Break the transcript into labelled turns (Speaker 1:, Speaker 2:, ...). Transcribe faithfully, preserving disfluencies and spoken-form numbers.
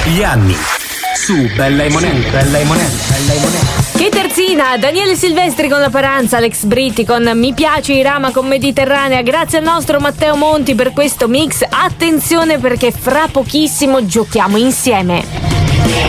Speaker 1: Gli anni su Bella e Monello. Bella e Monello. Bella e Monello.
Speaker 2: Che terzina, Daniele Silvestri con La Paranza, Alex Britti con Mi piace Irama con Mediterranea. Grazie al nostro Matteo Monti per questo mix. Attenzione perché fra pochissimo giochiamo insieme.